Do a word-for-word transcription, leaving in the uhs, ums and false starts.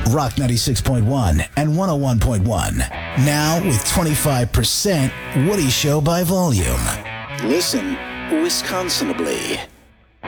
Rock ninety-six point one and one oh one point one. Now with twenty-five percent Woody Show by volume. Listen Wisconsinably.